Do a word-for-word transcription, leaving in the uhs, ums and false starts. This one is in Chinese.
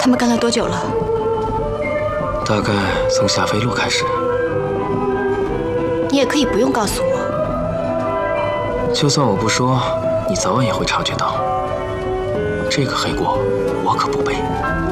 他们跟了多久了？ 大概从霞飞路开始。 你也可以不用告诉我。 就算我不说，你早晚也会察觉到。这个黑锅，我可不背。